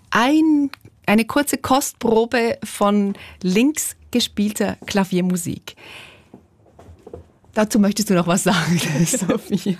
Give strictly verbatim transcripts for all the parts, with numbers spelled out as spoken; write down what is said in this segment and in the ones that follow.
ein, eine kurze Kostprobe von links gespielter Klaviermusik. Dazu möchtest du noch was sagen, Sophia?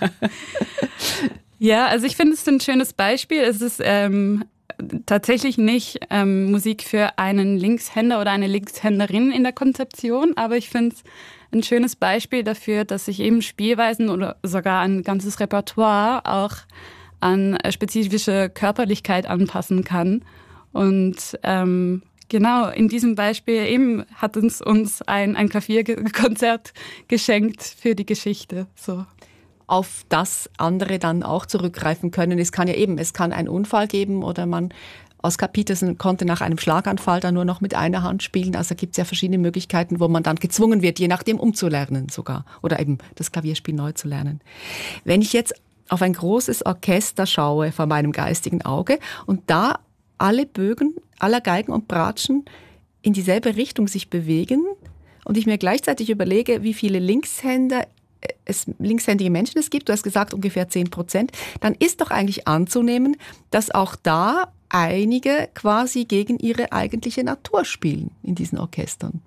Ja, also ich finde es ein schönes Beispiel. Es ist ähm, tatsächlich nicht ähm, Musik für einen Linkshänder oder eine Linkshänderin in der Konzeption, aber ich finde es ein schönes Beispiel dafür, dass sich eben Spielweisen oder sogar ein ganzes Repertoire auch an spezifische Körperlichkeit anpassen kann. Und ähm, genau, in diesem Beispiel eben hat uns, uns ein, ein Klavierkonzert geschenkt für die Geschichte. So. Auf das andere dann auch zurückgreifen können. Es kann ja eben, es kann einen Unfall geben oder man, Oscar Peterson konnte nach einem Schlaganfall dann nur noch mit einer Hand spielen. Also gibt es ja verschiedene Möglichkeiten, wo man dann gezwungen wird, je nachdem umzulernen sogar oder eben das Klavierspiel neu zu lernen. Wenn ich jetzt auf ein großes Orchester schaue vor meinem geistigen Auge und da alle Bögen aller Geigen und Bratschen in dieselbe Richtung sich bewegen und ich mir gleichzeitig überlege, wie viele Linkshänder es linkshändige Menschen es gibt, du hast gesagt ungefähr zehn Prozent, dann ist doch eigentlich anzunehmen, dass auch da einige quasi gegen ihre eigentliche Natur spielen in diesen Orchestern.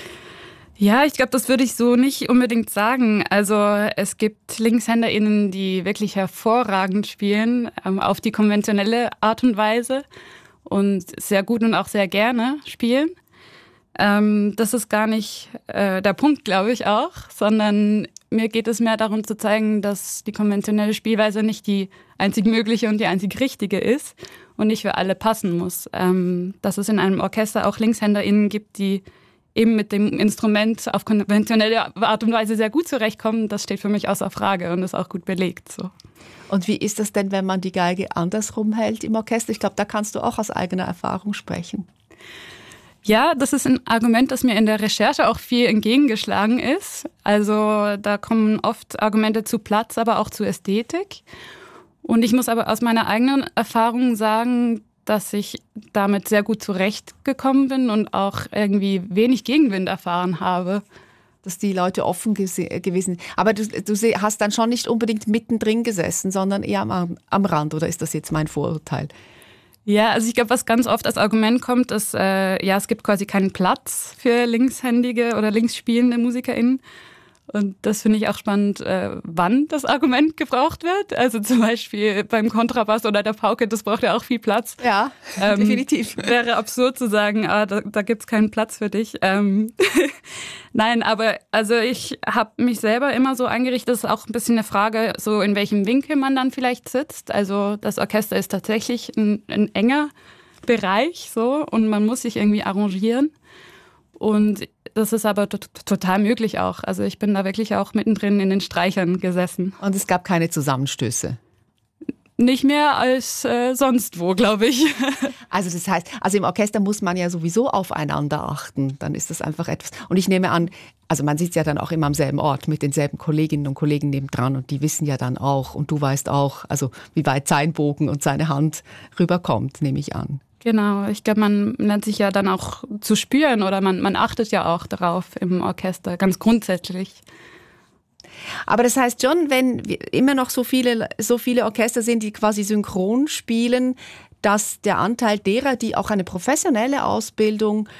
Ja, ich glaube, das würde ich so nicht unbedingt sagen. Also es gibt LinkshänderInnen, die wirklich hervorragend spielen, ähm, auf die konventionelle Art und Weise und sehr gut und auch sehr gerne spielen. Ähm, das ist gar nicht äh, der Punkt, glaube ich auch, sondern mir geht es mehr darum zu zeigen, dass die konventionelle Spielweise nicht die einzig mögliche und die einzig richtige ist und nicht für alle passen muss. Ähm, dass es in einem Orchester auch LinkshänderInnen gibt, die eben mit dem Instrument auf konventionelle Art und Weise sehr gut zurechtkommen, das steht für mich außer Frage und ist auch gut belegt. So. Und wie ist das denn, wenn man die Geige andersrum hält im Orchester? Ich glaube, da kannst du auch aus eigener Erfahrung sprechen. Ja, das ist ein Argument, das mir in der Recherche auch viel entgegengeschlagen ist. Also da kommen oft Argumente zu Platz, aber auch zu Ästhetik. Und ich muss aber aus meiner eigenen Erfahrung sagen, dass ich damit sehr gut zurechtgekommen bin und auch irgendwie wenig Gegenwind erfahren habe. Dass die Leute offen gese- gewesen sind. Aber du, du hast dann schon nicht unbedingt mittendrin gesessen, sondern eher am, am Rand. Oder ist das jetzt mein Vorurteil? Ja, also ich glaube, was ganz oft als Argument kommt, ist, äh, ja, es gibt quasi keinen Platz für linkshändige oder linksspielende MusikerInnen. Und das finde ich auch spannend, äh, wann das Argument gebraucht wird. Also zum Beispiel beim Kontrabass oder der Pauke, das braucht ja auch viel Platz. Ja, ähm, definitiv. Wäre absurd zu sagen, ah, da, da gibt's keinen Platz für dich. Ähm, Nein, aber also ich habe mich selber immer so eingerichtet, das ist auch ein bisschen eine Frage, so in welchem Winkel man dann vielleicht sitzt. Also das Orchester ist tatsächlich ein, ein enger Bereich so und man muss sich irgendwie arrangieren. Und das ist aber t- total möglich auch. Also ich bin da wirklich auch mittendrin in den Streichern gesessen. Und es gab keine Zusammenstöße? Nicht mehr als äh, sonst wo, glaube ich. Also das heißt, also im Orchester muss man ja sowieso aufeinander achten. Dann ist das einfach etwas. Und ich nehme an, also man sitzt ja dann auch immer am selben Ort mit denselben Kolleginnen und Kollegen nebendran und die wissen ja dann auch und du weißt auch, also wie weit sein Bogen und seine Hand rüberkommt, nehme ich an. Genau, ich glaube, man lernt sich ja dann auch zu spüren oder man, man achtet ja auch darauf im Orchester, ganz grundsätzlich. Aber das heißt schon, wenn immer noch so viele, so viele Orchester sind, die quasi synchron spielen, dass der Anteil derer, die auch eine professionelle Ausbildung